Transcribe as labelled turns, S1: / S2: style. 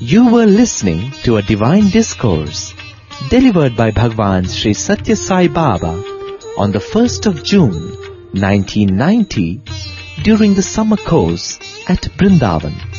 S1: You were listening to a divine discourse delivered by Bhagwan Sri Satya Sai Baba on the 1st of June 1990 during the summer course at Brindavan.